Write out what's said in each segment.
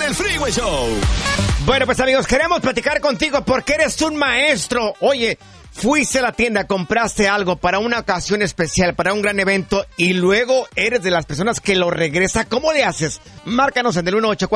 el Freeway Show. Bueno, pues amigos, queremos platicar contigo porque eres un maestro. Oye, fuiste a la tienda, compraste algo para una ocasión especial, para un gran evento, y luego eres de las personas que lo regresa. ¿Cómo le haces? Márcanos en el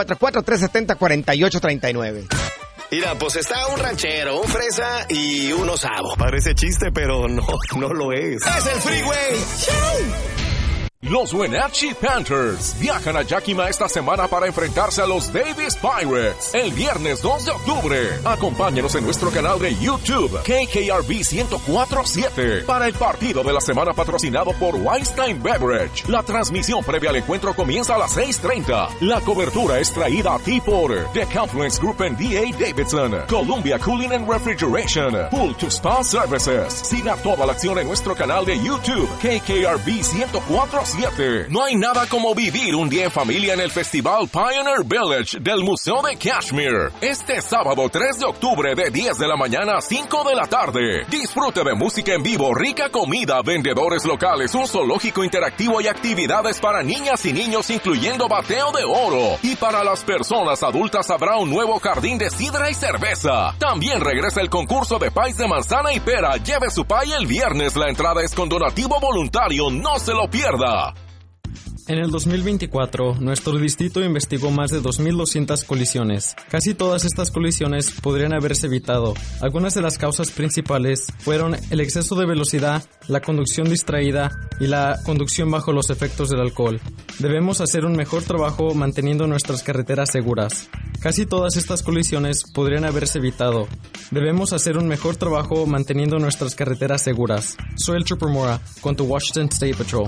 1844-370-4839. Mira, pues está un ranchero, un fresa y un osavo. Parece chiste, pero no lo es. ¡Es el Freeway Show! Los Wenatchee Panthers viajan a Yakima esta semana para enfrentarse a los Davis Pirates el viernes 2 de octubre. Acompáñenos en nuestro canal de YouTube, KKRB 1047, para el partido de la semana patrocinado por Weinstein Beverage. La transmisión previa al encuentro comienza a las 6:30. La cobertura es traída a ti por The Confluence Group and D.A. Davidson, Columbia Cooling and Refrigeration, Pool to Spa Services. Siga toda la acción en nuestro canal de YouTube, KKRB 1047. No hay nada como vivir un día en familia en el Festival Pioneer Village del Museo de Kashmir. Este sábado 3 de octubre de 10 de la mañana a 5 de la tarde. Disfrute de música en vivo, rica comida, vendedores locales, un zoológico interactivo y actividades para niñas y niños, incluyendo bateo de oro. Y para las personas adultas habrá un nuevo jardín de sidra y cerveza. También regresa el concurso de pies de manzana y pera. Lleve su pie el viernes. La entrada es con donativo voluntario. No se lo pierda. En el 2024, nuestro distrito investigó más de 2.200 colisiones. Casi todas estas colisiones podrían haberse evitado. Algunas de las causas principales fueron el exceso de velocidad, la conducción distraída y la conducción bajo los efectos del alcohol. Debemos hacer un mejor trabajo manteniendo nuestras carreteras seguras. Casi todas estas colisiones podrían haberse evitado. Debemos hacer un mejor trabajo manteniendo nuestras carreteras seguras. Soy el Trooper Mora, con tu Washington State Patrol.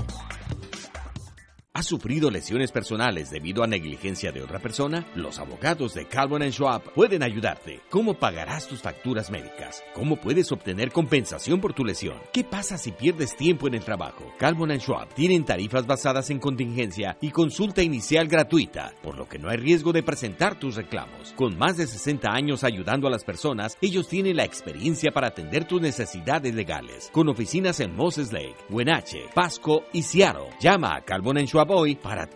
¿Has sufrido lesiones personales debido a negligencia de otra persona? Los abogados de Calvin & Schwab pueden ayudarte. ¿Cómo pagarás tus facturas médicas? ¿Cómo puedes obtener compensación por tu lesión? ¿Qué pasa si pierdes tiempo en el trabajo? Calvin & Schwab tienen tarifas basadas en contingencia y consulta inicial gratuita, por lo que no hay riesgo de presentar tus reclamos. Con más de 60 años ayudando a las personas, ellos tienen la experiencia para atender tus necesidades legales. Con oficinas en Moses Lake, Wenatchee, Pasco y Seattle. Llama a Calvin & Schwab hoy para